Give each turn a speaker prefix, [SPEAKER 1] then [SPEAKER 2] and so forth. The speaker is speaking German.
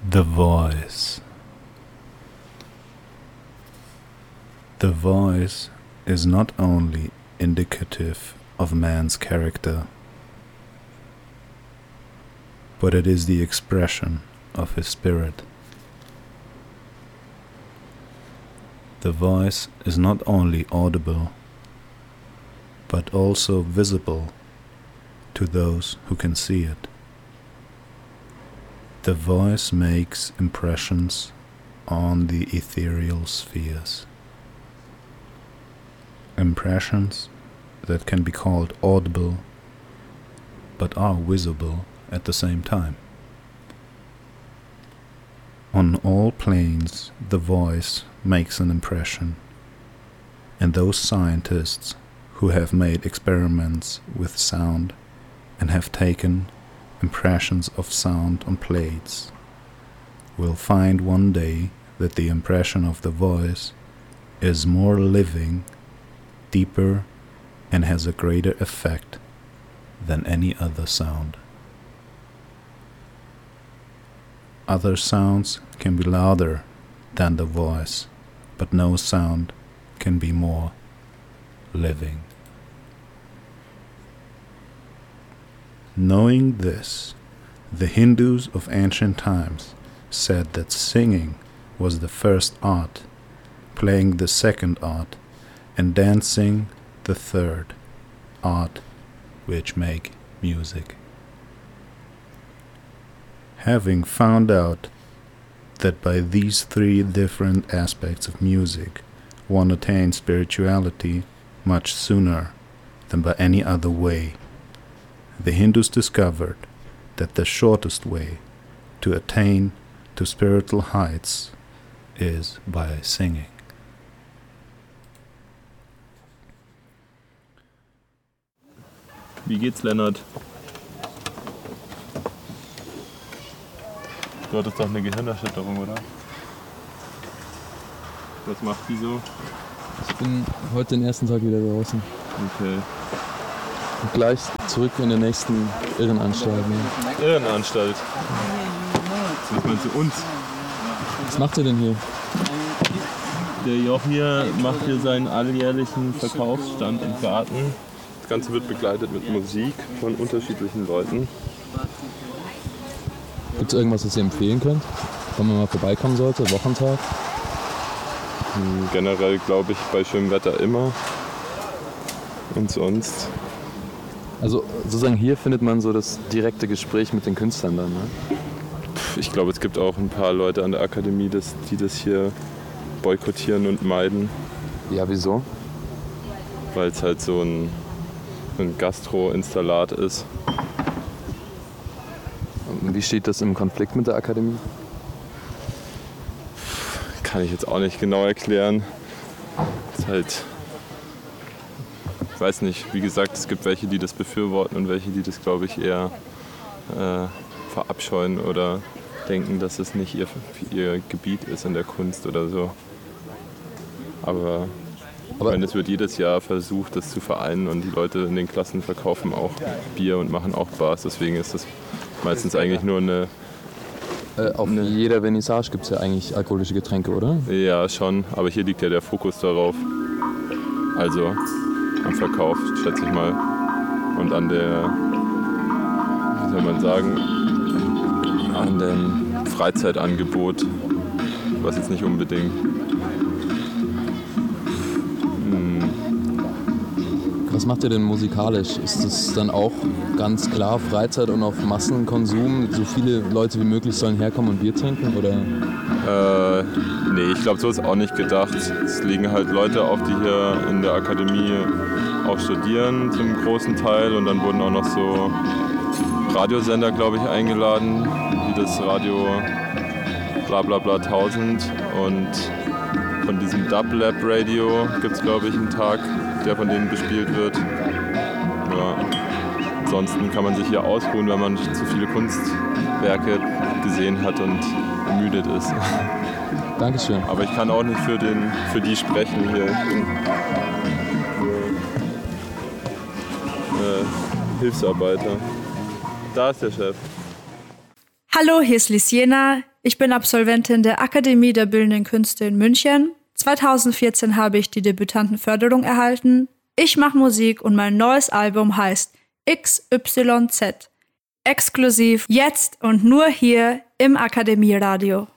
[SPEAKER 1] The voice. The voice is not only indicative of man's character, but it is the expression of his spirit. The voice is not only audible, but also visible to those who can see it. The voice makes impressions on the ethereal spheres. Impressions that can be called audible, but are visible at the same time. On all planes, the voice makes an impression, and those scientists who have made experiments with sound and have taken impressions of sound on plates will find one day that the impression of the voice is more living, deeper, and has a greater effect than any other sound. Other sounds can be louder than the voice, but no sound can be more living. Knowing this, the Hindus of ancient times said that singing was the first art, playing the second art, and dancing the third art, which make music. Having found out that by these three different aspects of music one attains spirituality much sooner than by any other way, the Hindus discovered that the shortest way to attain to spiritual heights is by singing.
[SPEAKER 2] Wie geht's, Lennart? Du hattest doch eine Gehirnerschütterung, oder? Was macht die so?
[SPEAKER 3] Ich bin heute den ersten Tag wieder draußen.
[SPEAKER 2] Okay.
[SPEAKER 3] Und gleich zurück in der nächsten Irrenanstalt. Ne?
[SPEAKER 2] Irrenanstalt? Was meinst du uns?
[SPEAKER 3] Was macht ihr denn hier?
[SPEAKER 2] Der Joch hier macht hier seinen alljährlichen Verkaufsstand im Garten. Das Ganze wird begleitet mit Musik von unterschiedlichen Leuten.
[SPEAKER 3] Gibt es irgendwas, was ihr empfehlen könnt? Wenn man mal vorbeikommen sollte, Wochentag?
[SPEAKER 2] Generell glaube ich bei schönem Wetter immer. Und sonst?
[SPEAKER 3] Also sozusagen hier findet man so das direkte Gespräch mit den Künstlern dann, ne?
[SPEAKER 2] Ich glaube, es gibt auch ein paar Leute an der Akademie, die das hier boykottieren und meiden.
[SPEAKER 3] Ja, wieso?
[SPEAKER 2] Weil es halt so ein Gastro-Installat ist.
[SPEAKER 3] Und wie steht das im Konflikt mit der Akademie?
[SPEAKER 2] Kann ich jetzt auch nicht genau erklären. Es ist halt, ich weiß nicht, wie gesagt, es gibt welche, die das befürworten und welche, die das, glaube ich, eher verabscheuen oder denken, dass es nicht ihr Gebiet ist in der Kunst oder so. Aber ich meine, es wird jedes Jahr versucht, das zu vereinen, und die Leute in den Klassen verkaufen auch Bier und machen auch Bars. Deswegen ist das meistens eigentlich nur eine...
[SPEAKER 3] Auf jeder Vernissage gibt es ja eigentlich alkoholische Getränke, oder?
[SPEAKER 2] Ja, schon. Aber hier liegt ja der Fokus darauf. Also am Verkauf, schätze ich mal. Und an der, wie soll man sagen, an dem Freizeitangebot, was jetzt nicht unbedingt...
[SPEAKER 3] Was macht ihr denn musikalisch? Ist das dann auch ganz klar Freizeit und auf Massenkonsum? So viele Leute wie möglich sollen herkommen und Bier trinken, oder?
[SPEAKER 2] Nee, ich glaube, so ist auch nicht gedacht. Es liegen halt Leute auf, die hier in der Akademie auch studieren, zum großen Teil. Und dann wurden auch noch so Radiosender, glaube ich, eingeladen, wie das Radio Blablabla 1000. Und von diesem Dub-Lab Radio gibt es, glaube ich, einen Tag, der von denen bespielt wird. Ja. Ansonsten kann man sich hier ausruhen, wenn man zu viele Kunstwerke gesehen hat und ermüdet ist.
[SPEAKER 3] Dankeschön.
[SPEAKER 2] Aber ich kann auch nicht für die sprechen hier. Ich bin Hilfsarbeiter. Da ist der Chef.
[SPEAKER 4] Hallo, hier ist Lisiena. Ich bin Absolventin der Akademie der Bildenden Künste in München. 2014 habe ich die Debütantenförderung erhalten. Ich mache Musik und mein neues Album heißt XYZ. Exklusiv jetzt und nur hier im Akademieradio.